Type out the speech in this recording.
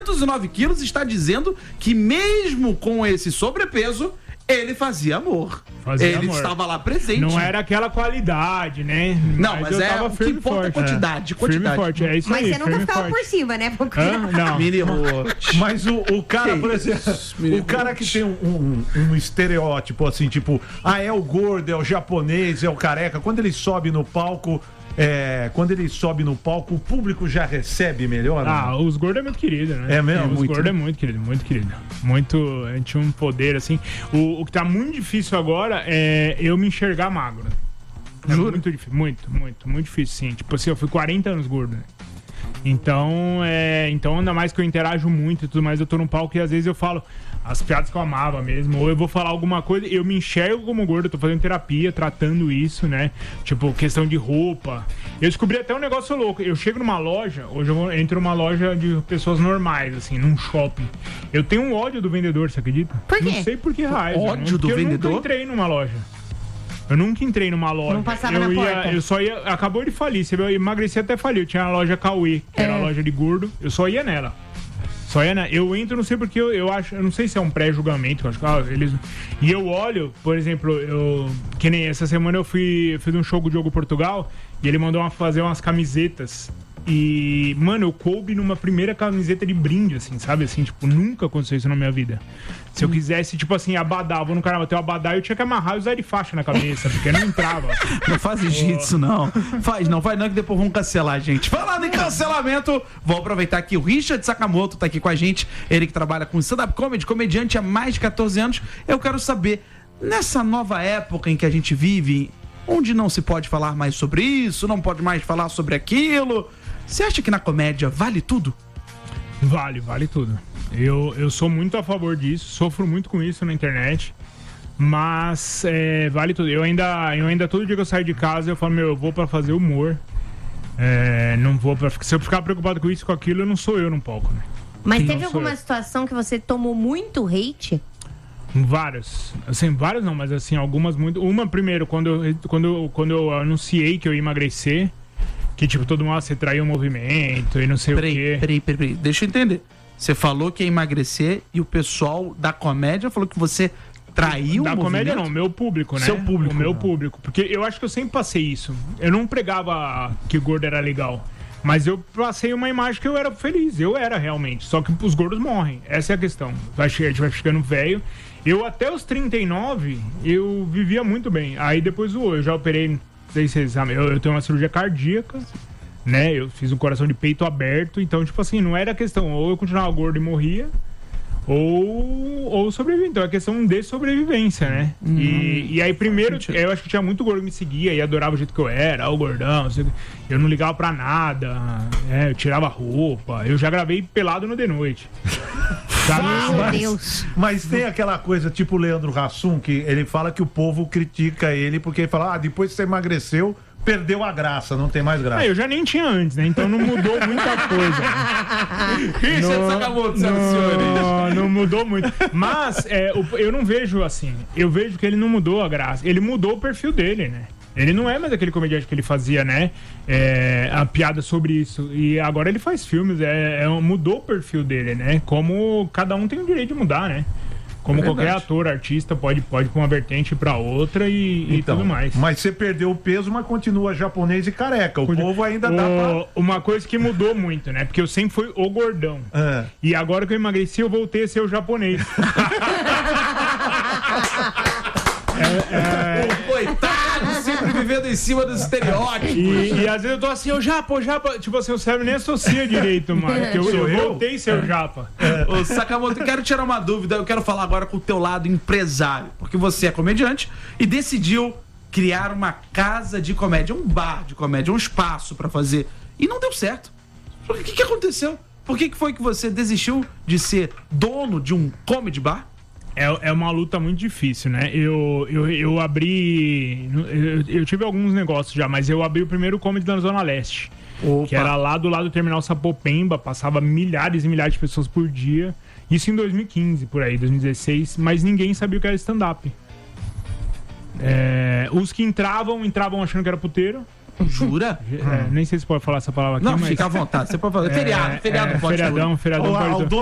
209 quilos, está dizendo que mesmo com esse sobrepeso, ele fazia amor. Ele estava lá presente. Não era aquela qualidade, né? Não, mas é o que importa a quantidade. Firme e forte, é isso mas aí. Mas você nunca ficava por cima, né? Não. Mini mas o cara, por exemplo, o cara que tem um estereótipo assim, tipo, é o gordo, é o japonês, é o careca. Quando ele sobe no palco, o público já recebe melhor? Né? Os gordos é muito querido, né? É mesmo? Os gordos é muito querido, muito querido. Muito, a gente tinha um poder, assim. O que tá muito difícil agora é eu me enxergar magro. É muito difícil, muito difícil, sim. Tipo assim, eu fui 40 anos gordo, né? Então, ainda mais que eu interajo muito e tudo mais, eu tô num palco e às vezes eu falo as piadas que eu amava mesmo, ou eu vou falar alguma coisa, eu me enxergo como gordo, eu tô fazendo terapia, tratando isso, né? Tipo, questão de roupa. Eu descobri até um negócio louco, eu chego numa loja, hoje eu entro numa loja de pessoas normais, assim, num shopping. Eu tenho um ódio do vendedor, você acredita? Por quê? Não sei por que raio. Ódio do vendedor? Eu nunca entrei numa loja. Eu nunca entrei numa loja. Não passava na porta. Eu só ia... Acabou de falir. Você viu, eu emagreci até falir. Eu tinha a loja Cauê, que era a loja de gordo. Eu só ia nela. Eu entro, não sei porque eu acho... Eu não sei se é um pré-julgamento. Eu acho que eles... E eu olho, por exemplo, que nem essa semana eu fiz um show com o Diogo Portugal e ele mandou fazer umas camisetas. E, mano, eu coube numa primeira camiseta de brinde, assim, sabe? Assim, tipo, nunca aconteceu isso na minha vida. Se eu quisesse, tipo assim, abadá, vou no carnaval ter um abadá, eu tinha que amarrar e usar de faixa na cabeça, porque não entrava. Não faz jiu-jitsu, não. Faz não, que depois vão cancelar a gente. Falando em cancelamento, vou aproveitar que o Richard Sakamoto tá aqui com a gente, ele que trabalha com stand-up comedy, comediante há mais de 14 anos. Eu quero saber, nessa nova época em que a gente vive, onde não se pode falar mais sobre isso, não pode mais falar sobre aquilo, você acha que na comédia vale tudo? Vale tudo. Eu sou muito a favor disso, sofro muito com isso na internet, mas vale tudo. Eu ainda todo dia que eu saio de casa, eu falo, eu vou pra fazer humor, não vou pra... Se eu ficar preocupado com isso, com aquilo, eu não sou eu no palco, né? Mas teve alguma situação que você tomou muito hate? Vários. Assim, vários não, mas assim, algumas muito. Uma, primeiro, quando eu anunciei que eu ia emagrecer, que tipo, todo mundo, você traiu o movimento e não sei o quê. Peraí, deixa eu entender. Você falou que ia emagrecer e o pessoal da comédia falou que você traiu o movimento? Da comédia não, meu público, né? Seu público. O meu público. Porque eu acho que eu sempre passei isso. Eu não pregava que gordo era legal. Mas eu passei uma imagem que eu era feliz. Eu era realmente. Só que os gordos morrem. Essa é a questão. A gente vai ficando velho. Eu até os 39, eu vivia muito bem. Aí depois eu já operei, não sei se vocês sabem, eu tenho uma cirurgia cardíaca, né? Eu fiz um coração de peito aberto. Então, tipo assim, não era questão, ou eu continuava gordo e morria, ou sobreviver. Então é questão de sobrevivência, né? E aí primeiro, eu acho que tinha muito gordo que me seguia e adorava o jeito que eu era, o gordão, eu não ligava pra nada, eu tirava roupa, eu já gravei pelado no The Noite. Meu Deus. Mas tem aquela coisa tipo o Leandro Hassum, que ele fala que o povo critica ele porque ele fala, depois que você emagreceu, perdeu a graça, não tem mais graça. Eu já nem tinha antes, né? Então não mudou muita coisa. Não mudou muito. Mas eu não vejo assim. Eu vejo que ele não mudou a graça. Ele mudou o perfil dele, né? Ele não é mais aquele comediante que ele fazia, né? A piada sobre isso. E agora ele faz filmes. Mudou o perfil dele, né? Como cada um tem o direito de mudar, né? Como qualquer ator, artista, pode ir pra uma vertente e pra outra e tudo mais. Mas você perdeu o peso, mas continua japonês e careca. O povo ainda dá pra... Uma coisa que mudou muito, né? Porque eu sempre fui o gordão. E agora que eu emagreci, eu voltei a ser o japonês. Coitado, sempre vivendo em cima dos estereótipos. E às vezes eu tô assim, o japa. Tipo assim, o cérebro nem associa direito, mano. Eu voltei a ser o japa. Ô, Sakamoto, eu quero tirar uma dúvida. Eu quero falar agora com o teu lado empresário. Porque você é comediante e decidiu criar uma casa de comédia, um bar de comédia, um espaço pra fazer. E não deu certo. O que aconteceu? Por que foi que você desistiu de ser dono de um comedy bar? É uma luta muito difícil, né? Eu abri... Eu tive alguns negócios já, mas eu abri o primeiro comedy na Zona Leste. Opa. Que era lá do lado do Terminal Sapopemba, passava milhares e milhares de pessoas por dia. Isso em 2015, por aí, 2016. Mas ninguém sabia o que era stand-up. Os que entravam achando que era puteiro. Jura? Nem sei se pode falar essa palavra aqui, Não, mas... fica à vontade. Você pode falar. Feriado pode Feriadão Ô, pode... o